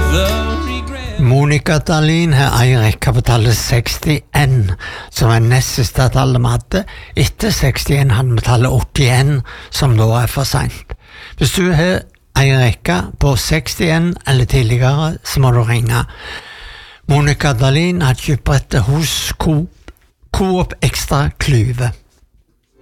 Monica Dahlin har en rekke på tallet 61, som nest siste tallet vi hadde. Etter 61 hadde vi tallet 81, som nå for sent. Hvis du har en rekke på 61 eller tidligere, så må du ringe. Monica Dahlin har kjøpt hos Coop Extra Klyve.